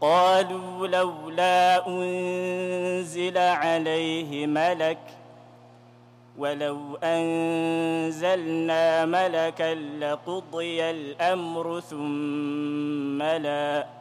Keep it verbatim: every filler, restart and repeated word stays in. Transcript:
قالوا لولا أنزل عليه ملك ولو أنزلنا ملكا لقضي الأمر ثم لا